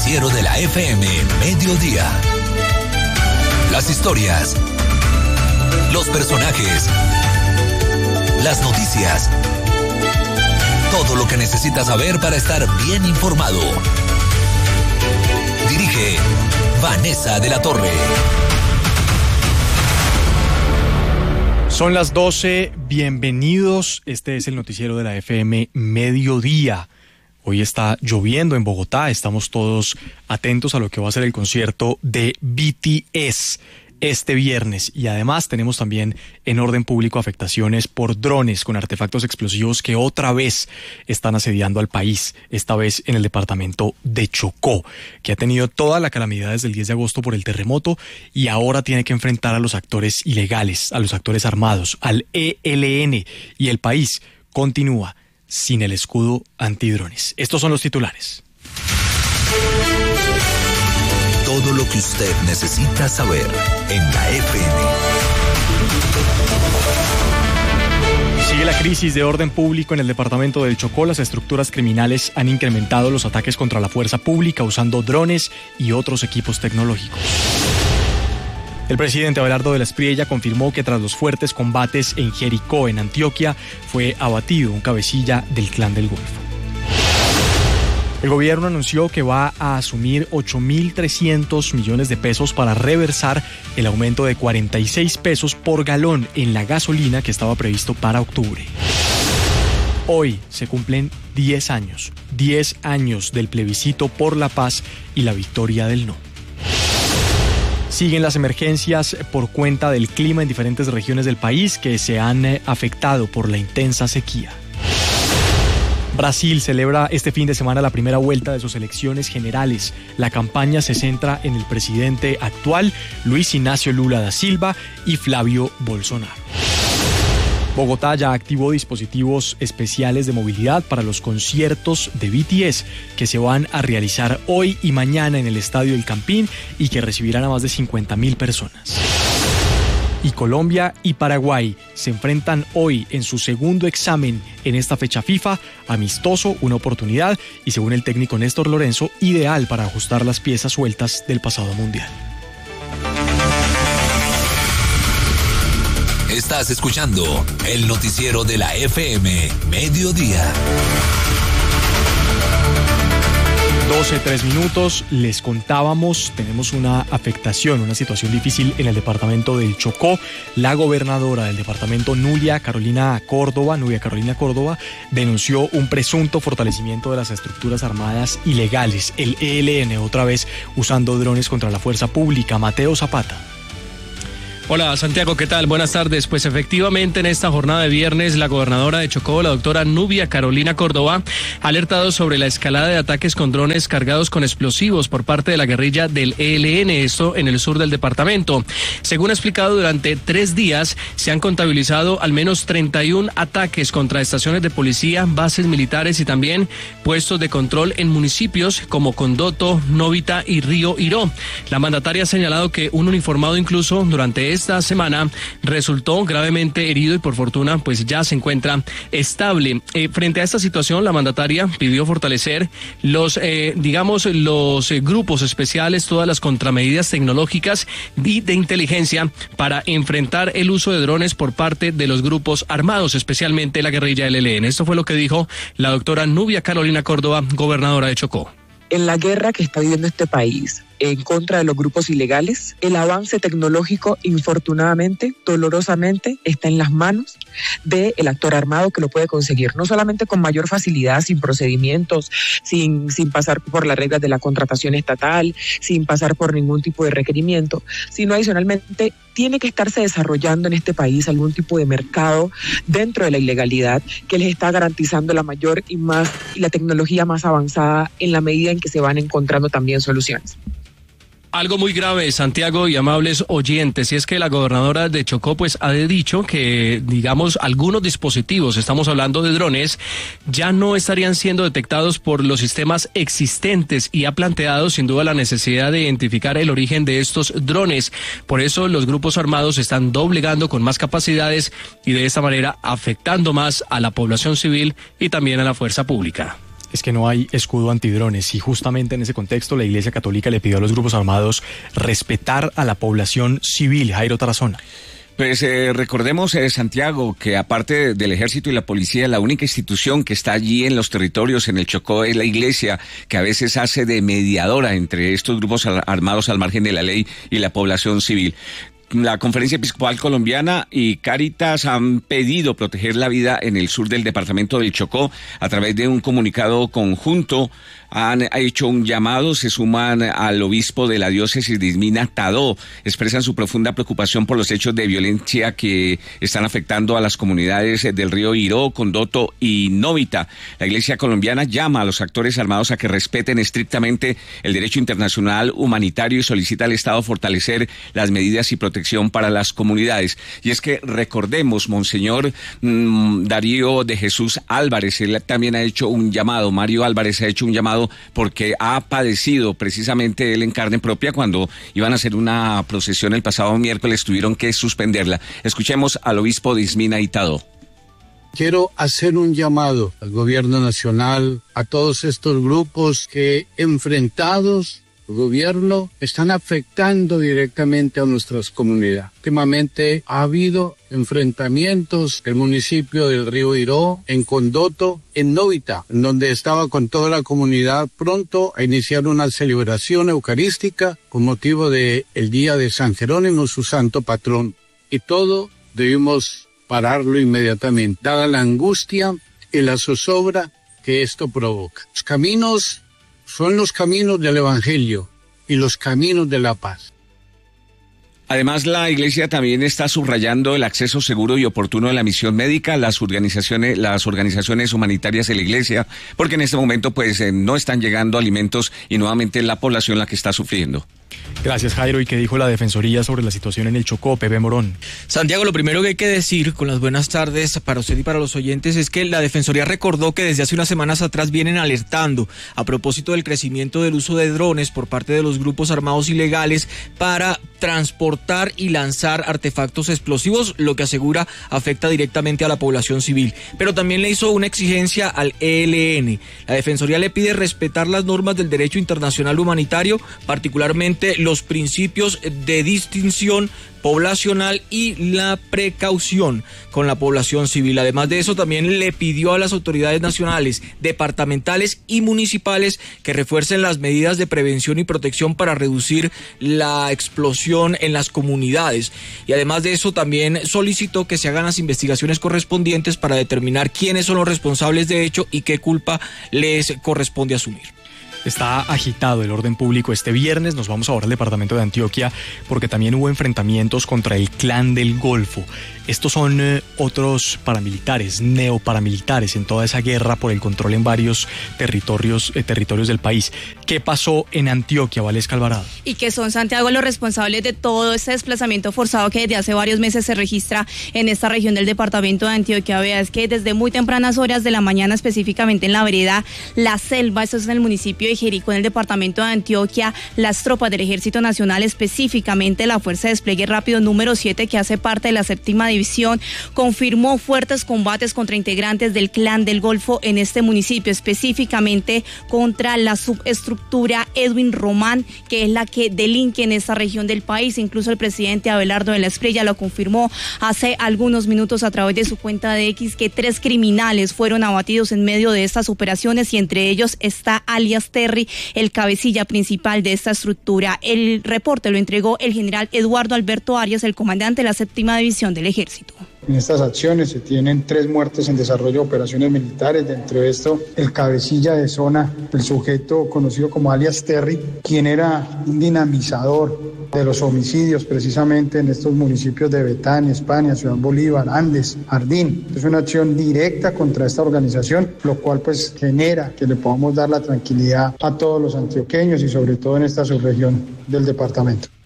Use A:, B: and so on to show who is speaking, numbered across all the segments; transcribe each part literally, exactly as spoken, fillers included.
A: noticiero de la F M Mediodía. Las historias, los personajes, las noticias, todo lo que necesitas saber para estar bien informado. Dirige Vanessa de la Torre.
B: Son las doce, bienvenidos. Este es el noticiero de la F M Mediodía. Hoy está lloviendo en Bogotá, estamos todos atentos a lo que va a ser el concierto de B T S este viernes. Y además tenemos también en orden público afectaciones por drones con artefactos explosivos que otra vez están asediando al país, esta vez en el departamento de Chocó, que ha tenido toda la calamidad desde el diez de agosto por el terremoto y ahora tiene que enfrentar a los actores ilegales, a los actores armados, al E L N, y el país continúa sin el escudo antidrones. Estos son los titulares.
A: Todo lo que usted necesita saber en la F M.
B: Sigue la crisis de orden público en el departamento del Chocó. Las estructuras criminales han incrementado los ataques contra la fuerza pública usando drones y otros equipos tecnológicos. El presidente Abelardo de la Espriella confirmó que tras los fuertes combates en Jericó, en Antioquia, fue abatido un cabecilla del Clan del Golfo. El gobierno anunció que va a asumir ocho mil trescientos millones de pesos para reversar el aumento de cuarenta y seis pesos por galón en la gasolina que estaba previsto para octubre. Hoy se cumplen diez años, diez años del plebiscito por la paz y la victoria del no. Siguen las emergencias por cuenta del clima en diferentes regiones del país que se han afectado por la intensa sequía. Brasil celebra este fin de semana la primera vuelta de sus elecciones generales. La campaña se centra en el presidente actual, Luis Ignacio Lula da Silva, y Flavio Bolsonaro. Bogotá ya activó dispositivos especiales de movilidad para los conciertos de B T S que se van a realizar hoy y mañana en el Estadio El Campín y que recibirán a más de cincuenta mil personas. Y Colombia y Paraguay se enfrentan hoy en su segundo examen en esta fecha FIFA, amistoso, una oportunidad y, según el técnico Néstor Lorenzo, ideal para ajustar las piezas sueltas del pasado mundial.
A: Estás escuchando el noticiero de la F M Mediodía.
B: doce, tres minutos, les contábamos, tenemos una afectación, una situación difícil en el departamento del Chocó. La gobernadora del departamento, Nubia Carolina Córdoba, Nubia Carolina Córdoba, denunció un presunto fortalecimiento de las estructuras armadas ilegales, el E L N, otra vez usando drones contra la fuerza pública. Mateo Zapata.
C: Hola Santiago, ¿qué tal? Buenas tardes. Pues efectivamente en esta jornada de viernes la gobernadora de Chocó, la doctora Nubia Carolina Córdoba, ha alertado sobre la escalada de ataques con drones cargados con explosivos por parte de la guerrilla del E L N, esto en el sur del departamento. Según ha explicado, durante tres días se han contabilizado al menos treinta y un ataques contra estaciones de policía, bases militares y también puestos de control en municipios como Condoto, Novita y Río Iró. La mandataria ha señalado que un uniformado incluso durante esta semana resultó gravemente herido y por fortuna pues ya se encuentra estable. Eh, frente a esta situación, la mandataria pidió fortalecer los, eh, digamos, los eh, grupos especiales, todas las contramedidas tecnológicas y de inteligencia para enfrentar el uso de drones por parte de los grupos armados, especialmente la guerrilla del E L N. Esto fue lo que dijo la doctora Nubia Carolina Córdoba, gobernadora de Chocó.
D: En la guerra que está viviendo este país en contra de los grupos ilegales, el avance tecnológico, infortunadamente, dolorosamente, está en las manos del actor armado que lo puede conseguir, no solamente con mayor facilidad, sin procedimientos, sin, sin pasar por las reglas de la contratación estatal, sin pasar por ningún tipo de requerimiento, sino adicionalmente tiene que estarse desarrollando en este país algún tipo de mercado dentro de la ilegalidad que les está garantizando la mayor y más y la tecnología más avanzada en la medida en que se van encontrando también soluciones.
C: Algo muy grave, Santiago y amables oyentes, y es que la gobernadora de Chocó pues ha dicho que, digamos, algunos dispositivos, estamos hablando de drones, ya no estarían siendo detectados por los sistemas existentes y ha planteado sin duda la necesidad de identificar el origen de estos drones. Por eso los grupos armados se están doblegando con más capacidades y de esta manera afectando más a la población civil y también a la fuerza pública.
B: es que no hay escudo antidrones y justamente en ese contexto la Iglesia Católica le pidió a los grupos armados respetar a la población civil. Jairo Tarazona.
E: Pues eh, recordemos, eh, Santiago, que aparte del ejército y la policía, la única institución que está allí en los territorios, en el Chocó, es la iglesia, que a veces hace de mediadora entre estos grupos armados al margen de la ley y la población civil. La Conferencia Episcopal Colombiana y Cáritas han pedido proteger la vida en el sur del departamento del Chocó a través de un comunicado conjunto. Han hecho un llamado, se suman al obispo de la diócesis de Ismina, Tadó, expresan su profunda preocupación por los hechos de violencia que están afectando a las comunidades del río Iró, Condoto y Novita. La Iglesia colombiana llama a los actores armados a que respeten estrictamente el derecho internacional humanitario y solicita al Estado fortalecer las medidas y protección para las comunidades. Y es que recordemos, Monseñor mmm, Darío de Jesús Álvarez, él también ha hecho un llamado, Mario Álvarez ha hecho un llamado porque ha padecido precisamente él en carne propia cuando iban a hacer una procesión el pasado miércoles, tuvieron que suspenderla. Escuchemos al obispo de Ismina y Tadó.
F: Quiero hacer un llamado al gobierno nacional, a todos estos grupos que enfrentados al gobierno están afectando directamente a nuestras comunidades. Últimamente ha habido enfrentamientos en el municipio del río Iró, en Condoto, en Novita, en donde estaba con toda la comunidad pronto a iniciar una celebración eucarística con motivo del Día de San Jerónimo, su santo patrón. Y todo debimos pararlo inmediatamente, dada la angustia y la zozobra que esto provoca. Los caminos son los caminos del Evangelio y los caminos de la paz.
E: Además, la Iglesia también está subrayando el acceso seguro y oportuno de la misión médica, las organizaciones, las organizaciones humanitarias de la Iglesia, porque en este momento pues eh, no están llegando alimentos y nuevamente la población la que está sufriendo.
B: Gracias, Jairo. ¿Y qué dijo la Defensoría sobre la situación en el Chocó, Pepe Morón?
G: Santiago, lo primero que hay que decir, con las buenas tardes para usted y para los oyentes, es que la Defensoría recordó que desde hace unas semanas atrás vienen alertando a propósito del crecimiento del uso de drones por parte de los grupos armados ilegales para transportar y lanzar artefactos explosivos, lo que asegura afecta directamente a la población civil. Pero también le hizo una exigencia al E L N. La Defensoría le pide respetar las normas del derecho internacional humanitario, particularmente los principios de distinción poblacional y la precaución con la población civil. Además de eso, también le pidió a las autoridades nacionales, departamentales y municipales que refuercen las medidas de prevención y protección para reducir la explosión en las comunidades. Y además de eso, también solicitó que se hagan las investigaciones correspondientes para determinar quiénes son los responsables de hecho y qué culpa les corresponde asumir.
B: Está agitado el orden público este viernes. Nos vamos ahora al departamento de Antioquia porque también hubo enfrentamientos contra el Clan del Golfo. Estos son eh, otros paramilitares, neoparamilitares en toda esa guerra por el control en varios territorios, eh, territorios del país. ¿Qué pasó en Antioquia, Valesca Alvarado?
H: Y que son, Santiago, los responsables de todo este desplazamiento forzado que desde hace varios meses se registra en esta región del departamento de Antioquia. Vea, es que desde muy tempranas horas de la mañana, específicamente en la vereda La Selva, esto es en el municipio de Jericó, en el departamento de Antioquia, las tropas del Ejército Nacional, específicamente la Fuerza de Despliegue Rápido número siete, que hace parte de la séptima división, confirmó fuertes combates contra integrantes del Clan del Golfo en este municipio, específicamente contra la subestructura Edwin Román, que es la que delinque en esta región del país. Incluso el presidente Abelardo de la Espriella lo confirmó hace algunos minutos a través de su cuenta de X, que tres criminales fueron abatidos en medio de estas operaciones y entre ellos está alias Terry, el cabecilla principal de esta estructura. El reporte lo entregó el general Eduardo Alberto Arias, el comandante de la séptima división del Ejército.
I: En estas acciones se tienen tres muertes en desarrollo de operaciones militares, dentro de esto el cabecilla de zona, el sujeto conocido como alias Terry, quien era un dinamizador de los homicidios precisamente en estos municipios de Betania, España, Ciudad Bolívar, Andes, Jardín. Es una acción directa contra esta organización, lo cual pues genera que le podamos dar la tranquilidad a todos los antioqueños y sobre todo en esta subregión del departamento.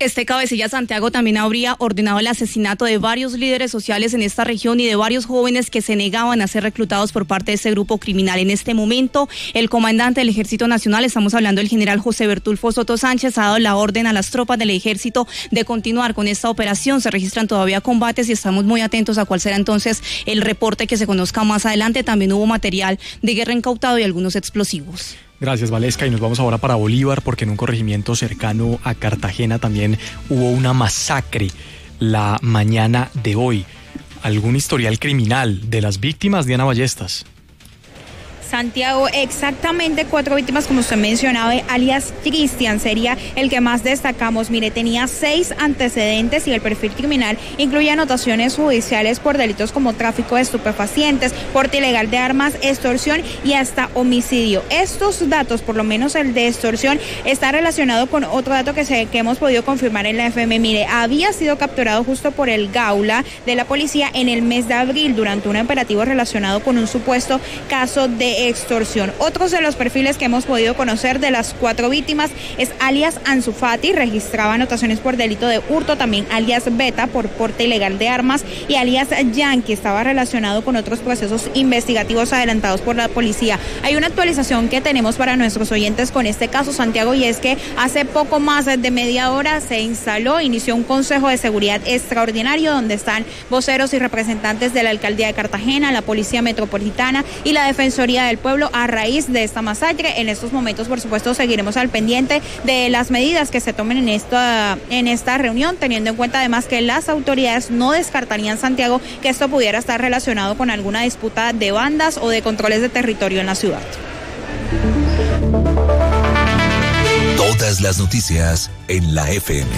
H: Este cabecilla Santiago también habría ordenado el asesinato de varios líderes sociales en esta región y de varios jóvenes que se negaban a ser reclutados por parte de este grupo criminal. En este momento, el comandante del Ejército Nacional, estamos hablando del general José Bertulfo Soto Sánchez, ha dado la orden a las tropas del ejército de continuar con esta operación. Se registran todavía combates y estamos muy atentos a cuál será entonces el reporte que se conozca más adelante. También hubo material de guerra incautado y algunos explosivos.
B: Gracias, Valesca, y nos vamos ahora para Bolívar porque en un corregimiento cercano a Cartagena también hubo una masacre la mañana de hoy. ¿Algún historial criminal de las víctimas, Diana Ballestas?
J: Santiago, exactamente cuatro víctimas, como usted mencionaba, alias Cristian sería el que más destacamos. Mire, tenía seis antecedentes y el perfil criminal incluye anotaciones judiciales por delitos como tráfico de estupefacientes, porte ilegal de armas, extorsión y hasta homicidio. Estos datos, por lo menos el de extorsión, está relacionado con otro dato que, se, que hemos podido confirmar en la F M. Mire, había sido capturado justo por el Gaula de la policía en el mes de abril durante un operativo relacionado con un supuesto caso de extorsión. Otros de los perfiles que hemos podido conocer de las cuatro víctimas es alias Ansu Fati, registraba anotaciones por delito de hurto, también alias Beta por porte ilegal de armas y alias Yankee estaba relacionado con otros procesos investigativos adelantados por la policía. Hay una actualización que tenemos para nuestros oyentes con este caso, Santiago, y es que hace poco más de media hora se instaló, inició un consejo de seguridad extraordinario donde están voceros y representantes de la alcaldía de Cartagena, la policía metropolitana y la defensoría de del pueblo a raíz de esta masacre. En estos momentos, por supuesto, seguiremos al pendiente de las medidas que se tomen en esta, en esta reunión, teniendo en cuenta además que las autoridades no descartarían, Santiago, que esto pudiera estar relacionado con alguna disputa de bandas o de controles de territorio en la ciudad.
A: Todas las noticias en la F M.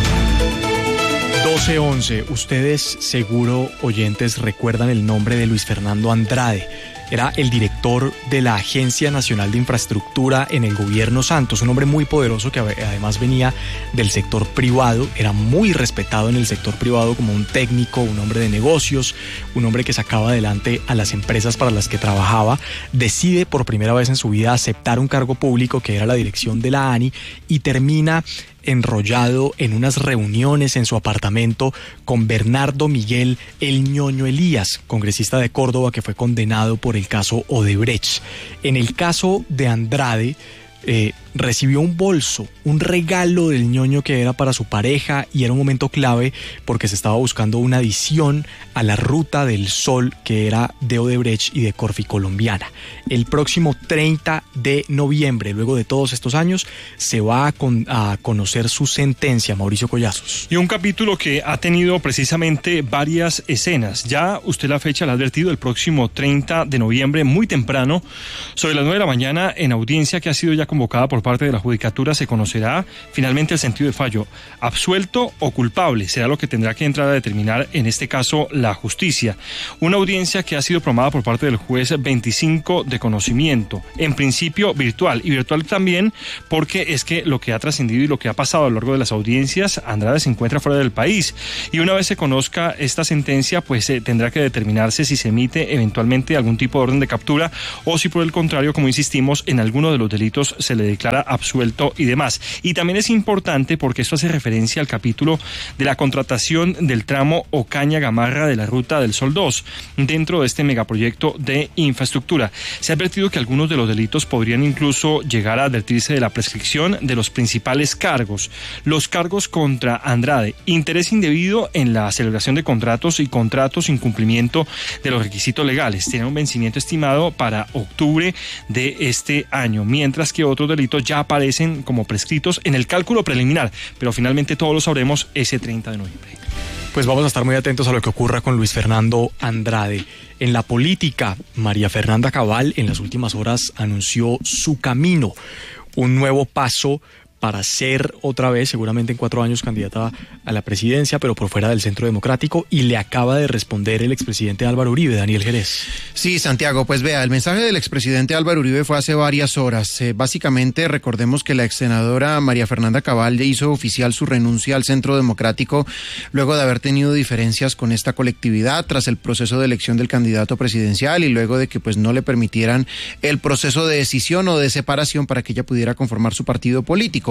B: doce once. Ustedes, seguro, oyentes, recuerdan el nombre de Luis Fernando Andrade. Era el director de la Agencia Nacional de Infraestructura en el gobierno Santos, un hombre muy poderoso que además venía del sector privado, era muy respetado en el sector privado como un técnico, un hombre de negocios, un hombre que sacaba adelante a las empresas para las que trabajaba. Decide por primera vez en su vida aceptar un cargo público que era la dirección de la ANI y termina enrollado en unas reuniones en su apartamento con Bernardo Miguel El Ñoño Elías, congresista de Córdoba que fue condenado por el caso Odebrecht. En el caso de Andrade, eh, recibió un bolso, un regalo del Ñoño que era para su pareja y era un momento clave porque se estaba buscando una adición a la Ruta del Sol que era de Odebrecht y de Corfi Colombiana. El próximo treinta de noviembre, luego de todos estos años, se va a, con, a conocer su sentencia, Mauricio Collazos.
K: Y un capítulo que ha tenido precisamente varias escenas. Ya usted la fecha la ha advertido, el próximo treinta de noviembre, muy temprano, sobre las nueve de la mañana, en audiencia que ha sido ya convocada por parte de la Judicatura, se conocerá finalmente el sentido de fallo, absuelto o culpable, será lo que tendrá que entrar a determinar en este caso la justicia. Una audiencia que ha sido programada por parte del juez veinticinco de conocimiento, en principio virtual, y virtual también porque es que lo que ha trascendido y lo que ha pasado a lo largo de las audiencias, Andrade se encuentra fuera del país, y una vez se conozca esta sentencia, pues eh, tendrá que determinarse si se emite eventualmente algún tipo de orden de captura o si por el contrario, como insistimos, en alguno de los delitos se le declara absuelto y demás. Y también es importante porque esto hace referencia al capítulo de la contratación del tramo Ocaña-Gamarra de la Ruta del Sol dos dentro de este megaproyecto de infraestructura. Se ha advertido que algunos de los delitos podrían incluso llegar a advertirse de la prescripción de los principales cargos. Los cargos contra Andrade: interés indebido en la celebración de contratos y contratos sin cumplimiento de los requisitos legales. Tiene un vencimiento estimado para octubre de este año, mientras que otros delitos ya aparecen como prescritos en el cálculo preliminar, pero finalmente todos lo sabremos ese treinta de noviembre.
B: Pues vamos a estar muy atentos a lo que ocurra con Luis Fernando Andrade. En la política, María Fernanda Cabal en las últimas horas anunció su camino, un nuevo paso para ser otra vez, seguramente en cuatro años, candidata a la presidencia, pero por fuera del Centro Democrático, y le acaba de responder el expresidente Álvaro Uribe, Daniel Jerez.
L: Sí, Santiago, pues vea, el mensaje del expresidente Álvaro Uribe fue hace varias horas. Eh, básicamente, recordemos que la exsenadora María Fernanda Cabal hizo oficial su renuncia al Centro Democrático luego de haber tenido diferencias con esta colectividad tras el proceso de elección del candidato presidencial y luego de que pues no le permitieran el proceso de decisión o de separación para que ella pudiera conformar su partido político.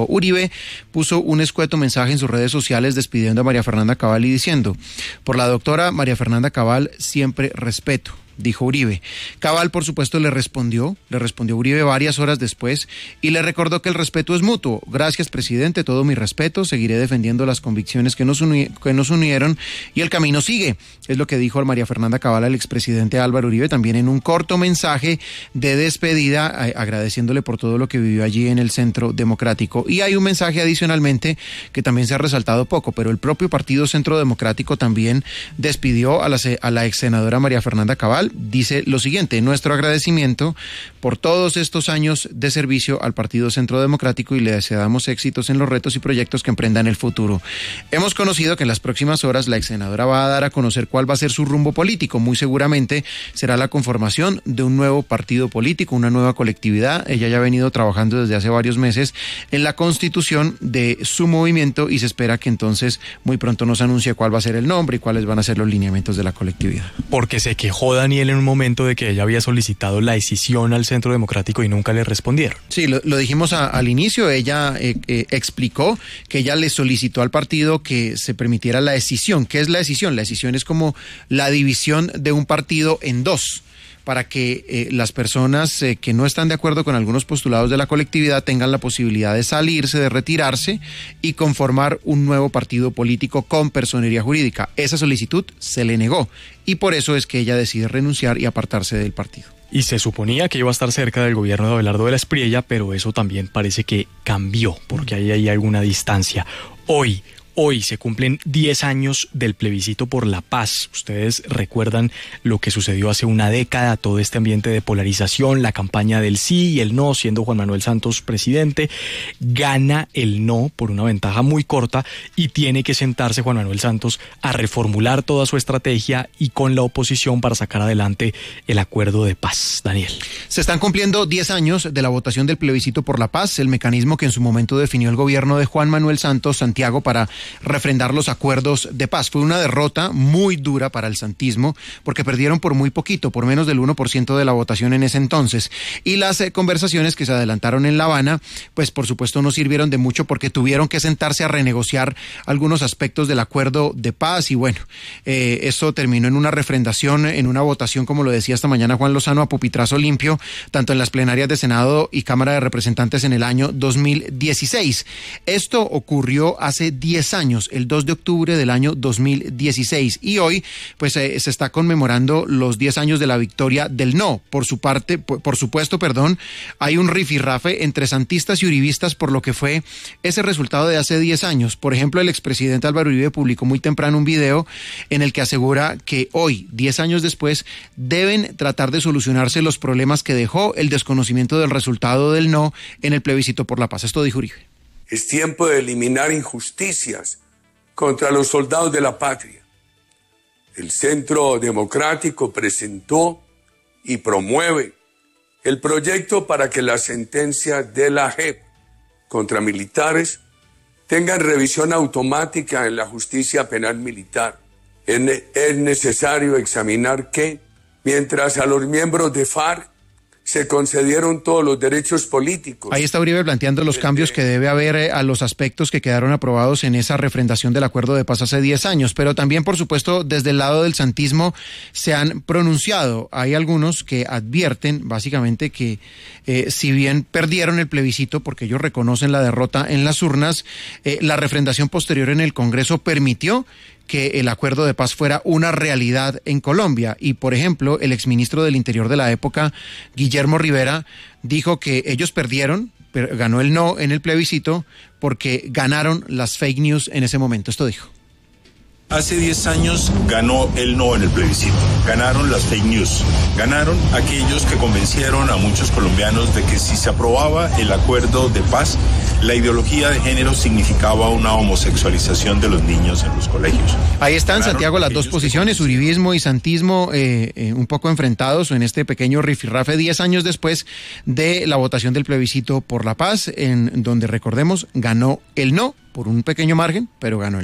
L: dijo. Uribe puso un escueto mensaje en sus redes sociales despidiendo a María Fernanda Cabal y diciendo: por la doctora María Fernanda Cabal siempre respeto, dijo Uribe. Cabal, por supuesto, le respondió, le respondió Uribe varias horas después y le recordó que el respeto es mutuo. Gracias, presidente, todo mi respeto, seguiré defendiendo las convicciones que nos, uni- que nos unieron y el camino sigue. Es lo que dijo María Fernanda Cabal al expresidente Álvaro Uribe, también en un corto mensaje de despedida, a- agradeciéndole por todo lo que vivió allí en el Centro Democrático. Y hay un mensaje adicionalmente que también se ha resaltado poco, pero el propio Partido Centro Democrático también despidió a la, a la ex senadora María Fernanda Cabal. Dice lo siguiente: nuestro agradecimiento por todos estos años de servicio al Partido Centro Democrático y le deseamos éxitos en los retos y proyectos que emprenda en el futuro. Hemos conocido que en las próximas horas la ex senadora va a dar a conocer cuál va a ser su rumbo político. Muy seguramente será la conformación de un nuevo partido político, una nueva colectividad. Ella ya ha venido trabajando desde hace varios meses en la constitución de su movimiento y se espera que entonces muy pronto nos anuncie cuál va a ser el nombre y cuáles van a ser los lineamientos de la colectividad.
B: Porque se quejó Daniel en un momento de que ella había solicitado la escisión al Centro Democrático y nunca le respondieron.
L: Sí, lo, lo dijimos a, al inicio. Ella eh, eh, explicó que ella le solicitó al partido que se permitiera la escisión. ¿Qué es la escisión? La escisión es como la división de un partido en dos, para que eh, las personas eh, que no están de acuerdo con algunos postulados de la colectividad tengan la posibilidad de salirse, de retirarse y conformar un nuevo partido político con personería jurídica. Esa solicitud se le negó y por eso es que ella decide renunciar y apartarse del partido.
B: Y se suponía que iba a estar cerca del gobierno de Abelardo de la Espriella, pero eso también parece que cambió, porque ahí hay alguna distancia. Hoy... Hoy se cumplen diez años del plebiscito por la paz. Ustedes recuerdan lo que sucedió hace una década, todo este ambiente de polarización, la campaña del sí y el no, siendo Juan Manuel Santos presidente. Gana el no por una ventaja muy corta y tiene que sentarse Juan Manuel Santos a reformular toda su estrategia y con la oposición para sacar adelante el acuerdo de paz. Daniel.
L: Se están cumpliendo diez años de la votación del plebiscito por la paz, el mecanismo que en su momento definió el gobierno de Juan Manuel Santos, Santiago, para refrendar los acuerdos de paz. Fue una derrota muy dura para el santismo porque perdieron por muy poquito, por menos del uno por ciento de la votación en ese entonces. Y las eh, conversaciones que se adelantaron en La Habana, pues por supuesto no sirvieron de mucho porque tuvieron que sentarse a renegociar algunos aspectos del acuerdo de paz y bueno, eh, eso terminó en una refrendación, en una votación, como lo decía esta mañana Juan Lozano, a pupitrazo limpio, tanto en las plenarias de Senado y Cámara de Representantes en el año dos mil dieciséis. Esto ocurrió hace diez años, el dos de octubre del año dos mil dieciséis, y hoy pues eh, se está conmemorando los diez años de la victoria del no. Por su parte, por, por supuesto, perdón, hay un rifirrafe entre santistas y uribistas por lo que fue ese resultado de hace diez años. Por ejemplo, el expresidente Álvaro Uribe publicó muy temprano un video en el que asegura que hoy, diez años después, deben tratar de solucionarse los problemas que dejó el desconocimiento del resultado del no en el plebiscito por la paz. Esto dijo Uribe.
M: Es tiempo de eliminar injusticias contra los soldados de la patria. El Centro Democrático presentó y promueve el proyecto para que las sentencias de la J E P contra militares tengan revisión automática en la justicia penal militar. Es, ne- es necesario examinar que, mientras a los miembros de FARC se concedieron todos los derechos políticos.
L: Ahí está Uribe planteando los cambios que debe haber eh, a los aspectos que quedaron aprobados en esa refrendación del acuerdo de paz hace diez años, pero también, por supuesto, desde el lado del santismo se han pronunciado. Hay algunos que advierten, básicamente, que eh, si bien perdieron el plebiscito, porque ellos reconocen la derrota en las urnas, eh, la refrendación posterior en el Congreso permitió que el acuerdo de paz fuera una realidad en Colombia. Y, por ejemplo, el exministro del Interior de la época, Guillermo Rivera, dijo que ellos perdieron, pero ganó el no en el plebiscito porque ganaron las fake news en ese momento. Esto dijo.
N: Hace diez años ganó el no en el plebiscito, ganaron las fake news, ganaron aquellos que convencieron a muchos colombianos de que si se aprobaba el acuerdo de paz, la ideología de género significaba una homosexualización de los niños en los colegios.
L: Ahí están,
N: Ganaron
L: Santiago, las dos posiciones, uribismo y santismo, eh, eh, un poco enfrentados en este pequeño rifirrafe diez años después de la votación del plebiscito por la paz, en donde, recordemos, ganó el no por un pequeño margen, pero ganó el no.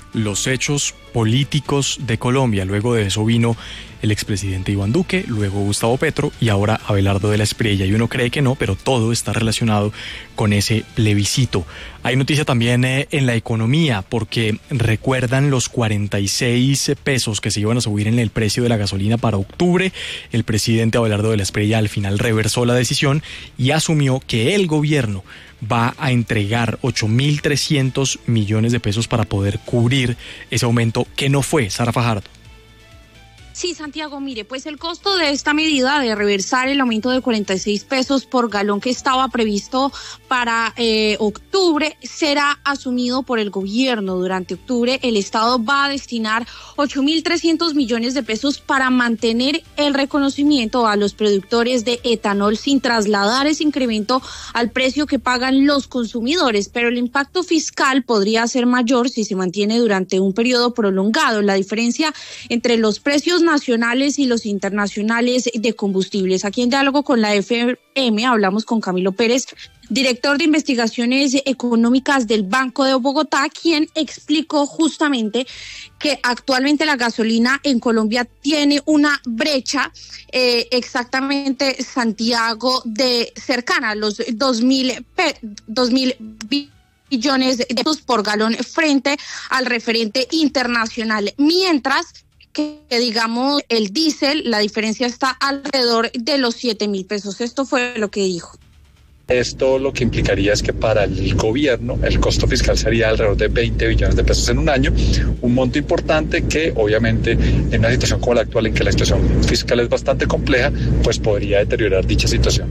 B: los hechos políticos de Colombia. Luego de eso vino el expresidente Iván Duque, luego Gustavo Petro y ahora Abelardo de la Espriella. Y uno cree que no, pero todo está relacionado con ese plebiscito. Hay noticia también eh, en la economía, porque recuerdan los cuarenta y seis pesos que se iban a subir en el precio de la gasolina para octubre. El presidente Abelardo de la Espriella al final reversó la decisión y asumió que el gobierno va a entregar ocho mil trescientos millones de pesos para poder cubrir ese aumento que no fue. Sara Fajardo.
O: Sí, Santiago, mire, pues el costo de esta medida de reversar el aumento de cuarenta y seis pesos por galón que estaba previsto para eh, octubre será asumido por el gobierno. Durante octubre el Estado va a destinar ocho mil trescientos millones de pesos para mantener el reconocimiento a los productores de etanol sin trasladar ese incremento al precio que pagan los consumidores, pero el impacto fiscal podría ser mayor si se mantiene durante un periodo prolongado. La diferencia entre los precios nacionales y los internacionales de combustibles. Aquí en diálogo con la F M hablamos con Camilo Pérez, director de investigaciones económicas del Banco de Bogotá, quien explicó justamente que actualmente la gasolina en Colombia tiene una brecha eh, exactamente, Santiago, de cercana a los dos mil billones de pesos por galón frente al referente internacional, mientras que digamos el diésel, la diferencia está alrededor de los siete mil pesos. Esto fue lo que dijo.
P: Esto lo que implicaría es que para el gobierno el costo fiscal sería alrededor de veinte billones de pesos en un año, un monto importante que obviamente en una situación como la actual en que la situación fiscal es bastante compleja, pues podría deteriorar dicha situación.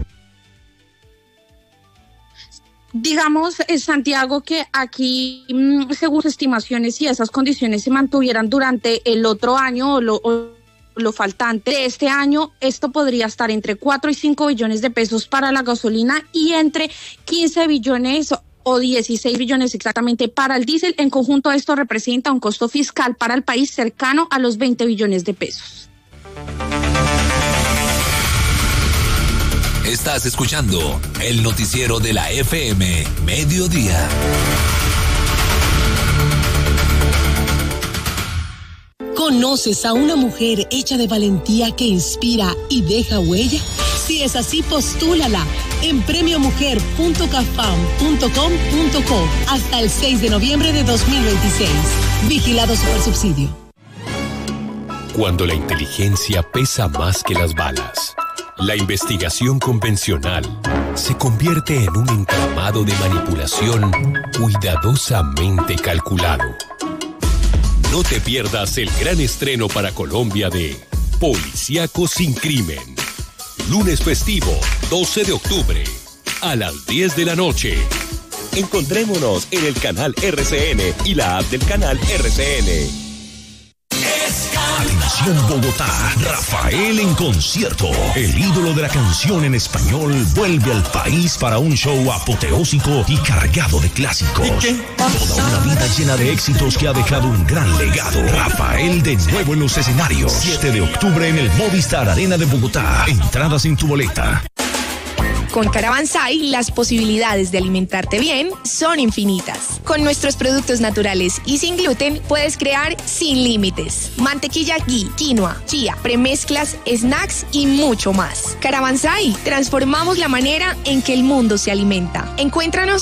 O: Digamos, eh, Santiago, que aquí, mmm, según sus estimaciones, si esas condiciones se mantuvieran durante el otro año o lo, o lo faltante de este año, esto podría estar entre cuatro y cinco billones de pesos para la gasolina y entre quince billones o dieciséis billones exactamente para el diésel. En conjunto, esto representa un costo fiscal para el país cercano a los veinte billones de pesos.
A: Estás escuchando el noticiero de la F M Mediodía.
Q: ¿Conoces a una mujer hecha de valentía que inspira y deja huella? Si es así, postúlala en premio mujer punto cafam punto com punto co hasta el seis de noviembre de dos mil veintiséis. Vigilado Supersubsidio.
R: Cuando la inteligencia pesa más que las balas, la investigación convencional se convierte en un entramado de manipulación cuidadosamente calculado. No te pierdas el gran estreno para Colombia de Policíaco sin Crimen. Lunes festivo, doce de octubre, a las diez de la noche.
S: Encontrémonos en el canal R C N y la app del canal R C N.
A: Atención Bogotá, Rafael en concierto. El ídolo de la canción en español vuelve al país para un show apoteósico y cargado de clásicos. Toda una vida llena de éxitos que ha dejado un gran legado. Rafael de nuevo en los escenarios. siete de octubre en el Movistar Arena de Bogotá. Entradas en tu boleta.
T: Con Caravanserai, las posibilidades de alimentarte bien son infinitas. Con nuestros productos naturales y sin gluten, puedes crear sin límites. Mantequilla ghee, quinoa, chía, premezclas, snacks y mucho más. Caravanserai, transformamos la manera en que el mundo se alimenta. Encuéntranos